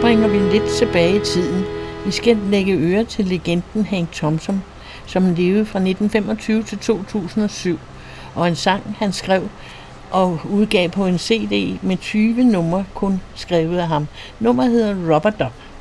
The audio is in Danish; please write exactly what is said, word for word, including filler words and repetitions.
springer vi lidt tilbage i tiden. Vi skal lægge øre til legenden Hank Thompson, som levede fra nitten femogtyve til to tusind og syv, og en sang, han skrev og udgav på en C D med tyve numre, kun skrevet af ham. Nummeret hedder Rubber Duck.